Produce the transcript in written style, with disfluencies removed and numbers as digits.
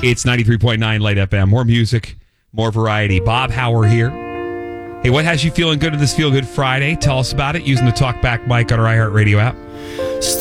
It's 93.9 Light FM. More music, more variety. Bob Hauer here. Hey, what has you feeling good on this Feel Good Friday? Tell us about it using the TalkBack mic on our iHeartRadio app.